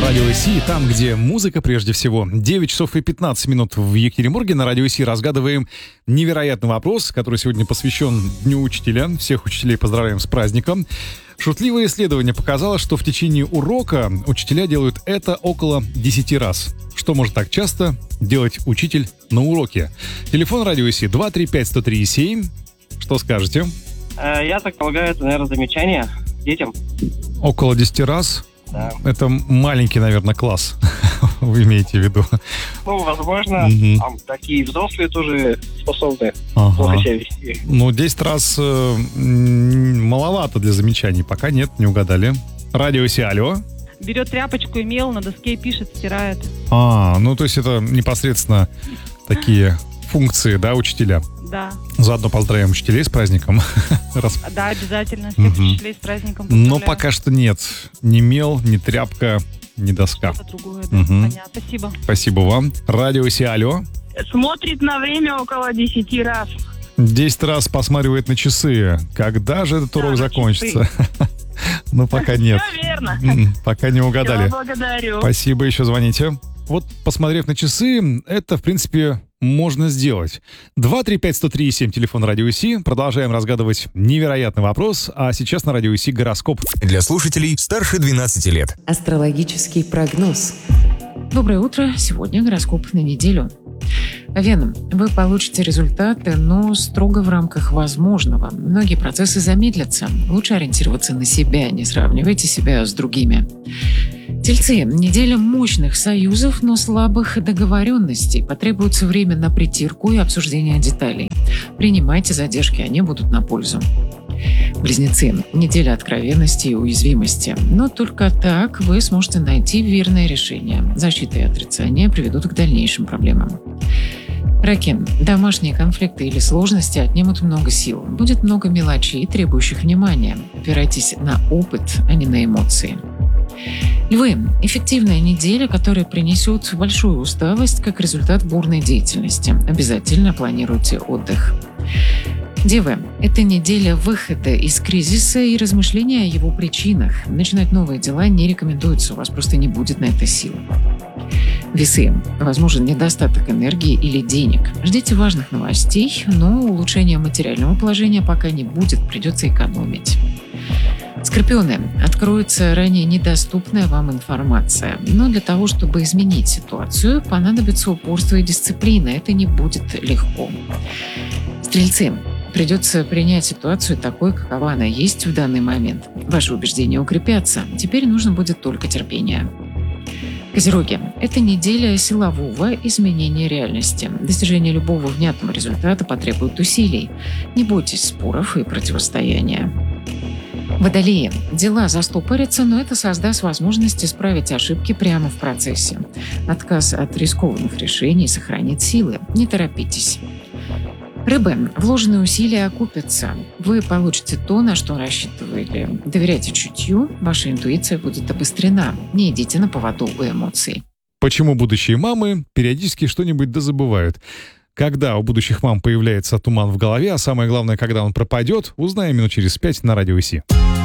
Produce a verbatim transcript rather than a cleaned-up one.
Радио ИСИ, там, где музыка прежде всего. девять часов и пятнадцать минут в Екатеринбурге. На Радио ИСИ разгадываем невероятный вопрос, который сегодня посвящен Дню учителя. Всех учителей поздравляем с праздником. Шутливое исследование показало, что в течение урока учителя делают это около десяти раз. Что может так часто делать учитель на уроке? Телефон Радио ИСИ два три пять сто три семь. Что скажете? Я так полагаю, это, наверное, замечание детям. Около десяти раз? Да. Это маленький, наверное, класс, вы имеете в виду? Ну, возможно, угу. Там такие взрослые тоже способны ага. плохо себя вести. Ну, десять раз э, маловато для замечаний. Пока нет, не угадали. Радио ИСИ, алло. Берет тряпочку и мел, на доске пишет, стирает. А, ну, то есть это непосредственно такие функции, да, учителя? Да. Заодно поздравим учителей с праздником. Раз... Да, обязательно. Всех угу. учителей с праздником поздравляю. Но пока что нет. Ни мел, ни тряпка, ни доска. Что-то другое, да. Угу. Понятно. Спасибо. Спасибо вам. Радио ИСИ, алло. Смотрит на время около десяти раз. Десять раз посматривает на часы. Когда же этот урок да, закончится? Ну, пока нет. Все верно. Пока не угадали. Благодарю. Спасибо, еще звоните. Вот, посмотрев на часы, это, в принципе, можно сделать. два три пять сто три семь, телефон Радио ИСИ. Продолжаем разгадывать невероятный вопрос. А сейчас на Радио ИСИ гороскоп. Для слушателей старше двенадцати лет. Астрологический прогноз. Доброе утро. Сегодня гороскоп на неделю. Овен, вы получите результаты, но строго в рамках возможного. Многие процессы замедлятся. Лучше ориентироваться на себя, не сравнивайте себя с другими. Тельцы, неделя мощных союзов, но слабых договоренностей. Потребуется время на притирку и обсуждение деталей. Принимайте задержки, они будут на пользу. Близнецы, неделя откровенности и уязвимости. Но только так вы сможете найти верное решение. Защита и отрицание приведут к дальнейшим проблемам. Раки, домашние конфликты или сложности отнимут много сил. Будет много мелочей, требующих внимания. Опирайтесь на опыт, а не на эмоции. Львы, эффективная неделя, которая принесет большую усталость как результат бурной деятельности. Обязательно планируйте отдых. Девы, это неделя выхода из кризиса и размышления о его причинах. Начинать новые дела не рекомендуется, у вас просто не будет на это сил. Весы, возможен недостаток энергии или денег. Ждите важных новостей, но улучшения материального положения пока не будет, придется экономить. Скорпионы, откроется ранее недоступная вам информация. Но для того, чтобы изменить ситуацию, понадобится упорство и дисциплина. Это не будет легко. Стрельцы, придется принять ситуацию такой, какова она есть в данный момент. Ваши убеждения укрепятся. Теперь нужно будет только терпение. Козероги, это неделя силового изменения реальности. Достижение любого внятного результата потребует усилий. Не бойтесь споров и противостояния. Водолеи. Дела застопорятся, но это создаст возможность исправить ошибки прямо в процессе. Отказ от рискованных решений сохранит силы. Не торопитесь. Рыбы. Вложенные усилия окупятся. Вы получите то, на что рассчитывали. Доверяйте чутью, ваша интуиция будет обострена. Не идите на поводу у эмоций. Почему будущие мамы периодически что-нибудь дозабывают? Когда у будущих мам появляется туман в голове, а самое главное, когда он пропадет, узнаем минут через пять на Радио ИСИ.